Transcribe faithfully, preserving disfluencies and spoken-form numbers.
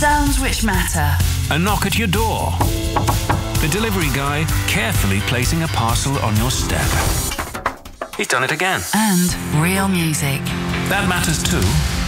Sounds which matter. A knock at your door. The delivery guy carefully placing a parcel on your step. He's done it again. And real music. That matters too.